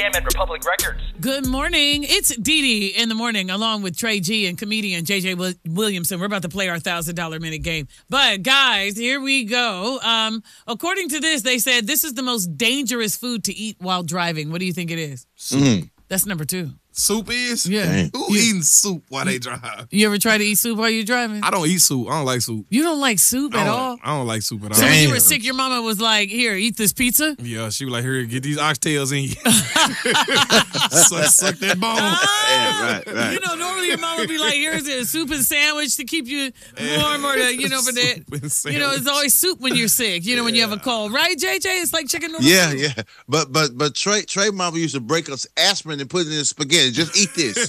and Republic Records. Good morning. It's Dee Dee in the morning, along with Trey G and comedian JJ Williamson. We're about to play our $1,000 minute game. But guys, here we go. According to this, they said this is the most dangerous food to eat while driving. What do you think it is? That's number 2. Soup is? Yeah. Dang. Who eating soup while they drive? You ever try to eat soup while you're driving? I don't eat soup. I don't like soup. You don't like soup at all? I don't like soup at all. So when you were sick, your mama was like, here, eat this pizza? Yeah, she was like, here, get these oxtails in you. suck that bone. Yeah, right. You know, normally your mom would be like, here's a soup and sandwich to keep you warm or to, for that. It's always soup when you're sick, when you have a cold. Right, JJ? It's like chicken noodle soup. Yeah. But Trey mama used to break us aspirin and put it in spaghetti. Just eat this.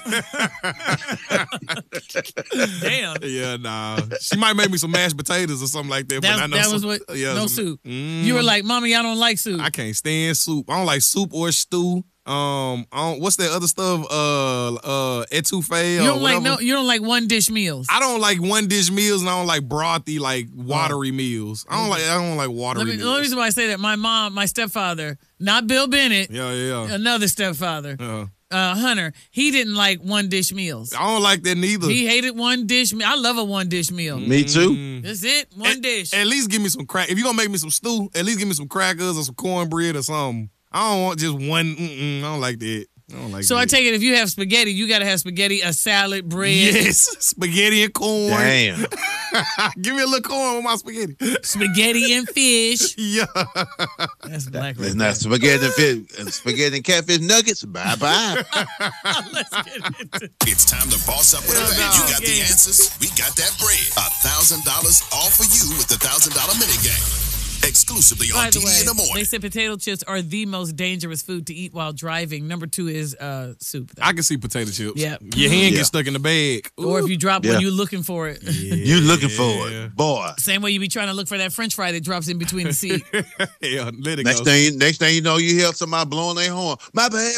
Damn. Yeah, nah. She might make me some mashed potatoes or something like that. No soup. You were like, Mommy, I don't like soup. I can't stand soup. I don't like soup or stew. What's that other stuff? Etouffee. You don't like one dish meals. I don't like one dish meals, and I don't like brothy, like watery meals. I don't like watery meals. The only reason why I say that, my stepfather, not Bill Bennett. Yeah. Another stepfather. Hunter, he didn't like one dish meals. I don't like that neither. He hated one dish meal. I love a one dish meal. Me too. That's it. One dish. At least give me some crack. If you're gonna make me some stew, at least give me some crackers or some cornbread or something. I don't want just one. I don't like that. So I take it if you have spaghetti, you got to have spaghetti, a salad, bread. Yes, spaghetti and corn. Damn. Give me a little corn with my spaghetti. Spaghetti and fish. Yeah. That's black. It's not spaghetti and fish, spaghetti and catfish nuggets. Bye-bye. Let's get into it. It's time to boss up with a bet. You got the answers. We got that bread. $1,000 all for you with the $1,000 minute game. Exclusively on Dee Dee in the morning. They said potato chips are the most dangerous food to eat while driving. Number 2 is soup. I can see potato chips. Yeah. Your hand gets stuck in the bag. Or if you drop one, you're looking for it. You looking for it, boy. Same way you be trying to look for that French fry that drops in between the seat. Yeah, let it next go. Next thing you know, you hear somebody blowing their horn. My bad.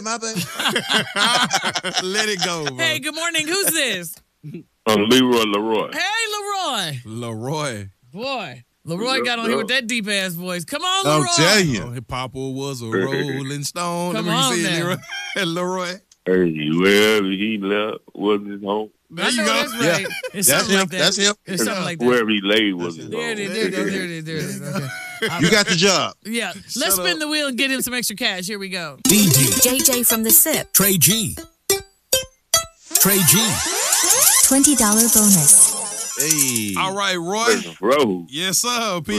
Let it go, bro. Hey, good morning. Who's this? Leroy. Hey, Leroy. Boy. Leroy got on here with that deep ass voice. Come on, Leroy. I'll tell you. Hip Papa was a rolling stone. Come on, now. Leroy. Hey, wherever he left wasn't his home. There you go. That's right. Yeah. It's That's something him. like that. That's him. It's something like that. Wherever he laid was his home. There it is. Okay. You got the job. Yeah. Let's spin the wheel and get him some extra cash. Here we go. Dee Dee. JJ from the SIP. Trey G. $20 bonus. Hey. All right, Roy. Bro. Yes, sir.